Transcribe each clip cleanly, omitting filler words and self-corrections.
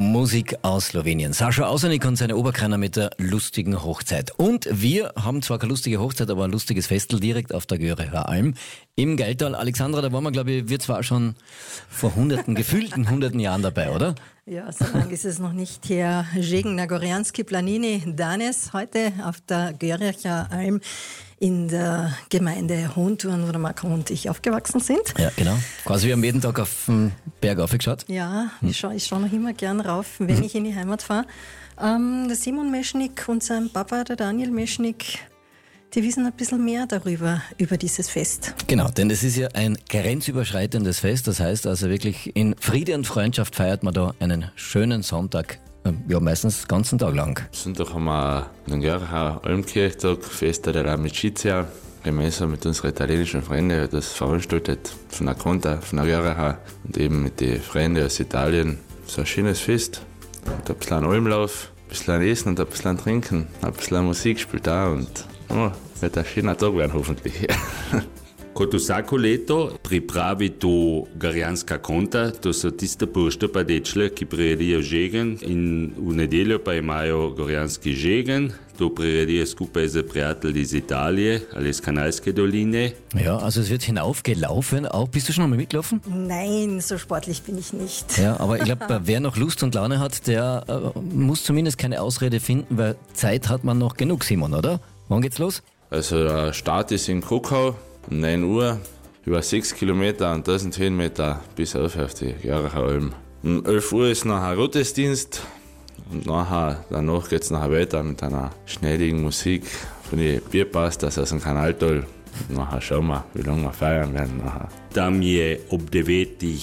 Musik aus Slowenien. Sascha Ausernik und seine Oberkreiner mit der lustigen Hochzeit. Und wir haben zwar keine lustige Hochzeit, aber ein lustiges Festel direkt auf der Görecher Alm im Geiltal. Alexandra, da waren wir, glaube ich, wir zwar schon vor gefühlten hunderten Jahren dabei, oder? Ja, so lange ist es noch nicht her. Żegen na Gorianski Planini Danes, heute auf der Görecher Alm in der Gemeinde Hohenthurn, wo der Marco und ich aufgewachsen sind. Ja, genau. Quasi wir haben jeden Tag auf den Berg aufgeschaut. Ja, ich schaue noch immer gern rauf, wenn ich in die Heimat fahre. Der Simon Meschnik und sein Papa, der Daniel Meschnik, die wissen ein bisschen mehr darüber, über dieses Fest. Genau, denn es ist ja ein grenzüberschreitendes Fest. Das heißt also wirklich in Friede und Freundschaft feiert man da einen schönen Sonntag. Ja, meistens den ganzen Tag lang. Sonntag haben wir den Görecher Almkirchtag, Festa della Amicizia, gemeinsam mit unseren italienischen Freunden, das veranstaltet von der Conta, von der Görecher und eben mit den Freunden aus Italien. So ein schönes Fest. Und ein bisschen Almlauf, ein bisschen Essen und ein bisschen Trinken, ein bisschen Musik spielt auch und wird ein schöner Tag werden hoffentlich. Kot vsako leto pripravi to Gorijanska konta, to so tiste poštapa dečle, ki priredijo žegen in v nedeljo pa imajo Gorijanski žegen. To priredijo skupaj z prijatelji iz Italije ali iz Kanalske Doline. Ja, also es wird hinaufgelaufen auch. Bist du schon einmal mitgelaufen? Nein, so sportlich bin ich nicht. Ja, aber ich glaube, wer noch Lust und Laune hat, der muss zumindest keine Ausrede finden, weil Zeit hat man noch genug, Simon, oder? Wann geht's los? Also der Start ist in Krokau. Um 9 Uhr, über 6 Kilometer und 1000 Höhenmeter bis auf die Görecher Alm. Um 11 Uhr ist nachher Gottesdienst und danach geht es nachher weiter mit einer schnelligen Musik von den Bierpastas aus dem Kanaltal. Nachher schauen wir, wie lange wir feiern werden. Nachher. Tam je ob 9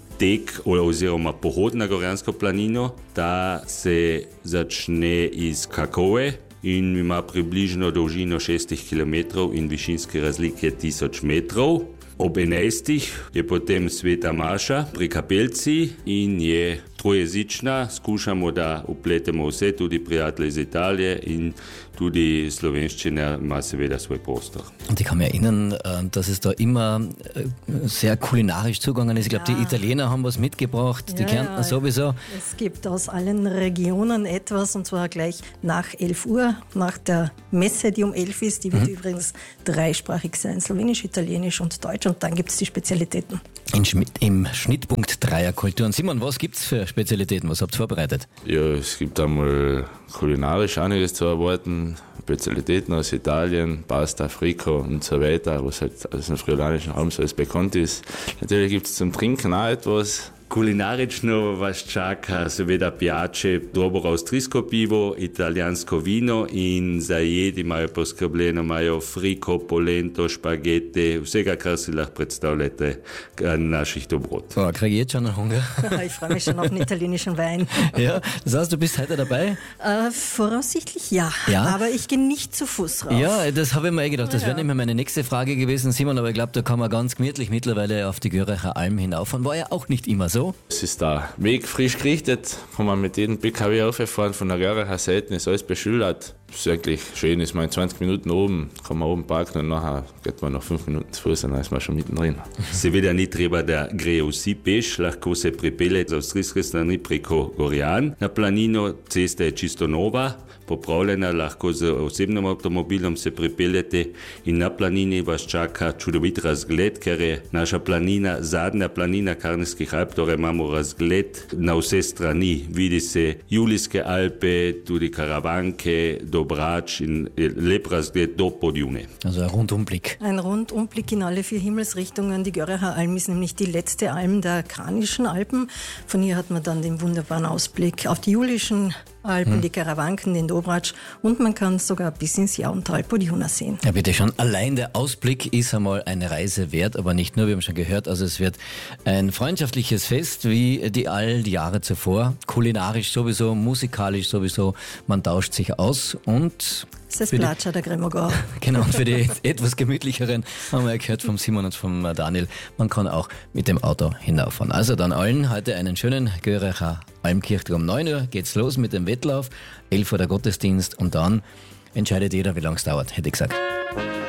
tek oziroma pohod na Gorijansko planino, ta se začne iz Kakowe. In ima približno dolžino 6 km in višinske razlike 1000 metrov. Ob 11 je potem sveta maša pri kapelci in je trojezična. Skušamo, da upletemo vse, tudi prijatelje iz Italije in tudi slovenščina ima seveda svoj prostor. Und ich kann mich erinnern, dass es da immer sehr kulinarisch zugegangen ist. Ich glaube, die Italiener haben was mitgebracht, die Kärntner sowieso. Es gibt aus allen Regionen etwas und zwar gleich nach 11 Uhr, nach der Messe, die um 11 ist. Die wird übrigens dreisprachig sein, Slowenisch, Italienisch und Deutsch und dann gibt es die Spezialitäten. Im Schnittpunkt Dreierkultur. Und Simon, was gibt es für Spezialitäten? Was habt ihr vorbereitet? Ja, es gibt einmal kulinarisch einiges zu erwarten. Spezialitäten aus Italien, Pasta, Frico und so weiter, was halt aus dem friulanischen Raum so alles bekannt ist. Natürlich gibt es zum Trinken auch etwas. Kulinarično vas čaka seveda pijače dobro avstrijsko pivo, italijansko vino in za jed imajo poskrbljeno, imajo friko, polento, špagete, vsega, kar si lahko predstavljate naših dobrot. Oh, kriege ich jetzt schon einen Hunger? Ich freue mich schon auf den italienischen Wein. Ja, das heißt, du bist heute dabei? Voraussichtlich ja, aber ich gehe nicht zu Fuß rauf. Ja, das habe ich mir gedacht. Das wäre nämlich meine nächste Frage gewesen, Simon, aber ich glaube, da kann man ganz gemütlich mittlerweile auf die Görecher Alm hinauffahren. War ja auch nicht immer so. Es ist der Weg frisch gerichtet, kann man mit jedem PKW auffahren, von der Görecher Seite ist alles beschildert. Es ist wirklich schön, ist man in 20 Minuten oben, kann man oben parken und nachher geht man noch 5 Minuten zu Fuß und dann ist man schon mittendrin. Seveda ni treba, da grejo vsi peš, lahko se pripelje z avstrijske strani preko Gorjan. Na planino cesta je čisto nova, popravljena, lahko z osebnim avtomobilom se pripeljete in na planini vas čaka čudovit razgled, ker je naša planina zadnja planina Karnijskih Alp, torej imamo razgled na vse strani. Vidi se Julijske Alpe, tudi Karavanke, Dobrač in lep razgled do Podjune. Also ein Rundumblick. Ein Rundumblick in alle 4 Himmelsrichtungen. Die Görecher Alm ist nämlich die letzte Alm der Kranischen Alpen. Von hier hat man dann den wunderbaren Ausblick auf die Julischen Alpen, die Karawanken, den Dobrač und man kann sogar bis ins Jauntal Podjuna sehen. Ja, bitte schon. Allein der Ausblick ist einmal eine Reise wert, aber nicht nur, wir haben schon gehört, also es wird ein freundschaftliches Fest wie all die Jahre zuvor. Kulinarisch sowieso, musikalisch sowieso, man tauscht sich aus und Das Platscher der Gremogau. Genau, und für die etwas gemütlicheren haben wir ja gehört vom Simon und vom Daniel, man kann auch mit dem Auto hinauffahren. Also dann allen heute einen schönen Görecher Almkirchtag. Um 9 Uhr geht's los mit dem Wettlauf, 11 Uhr der Gottesdienst und dann entscheidet jeder, wie lange es dauert, hätte ich gesagt.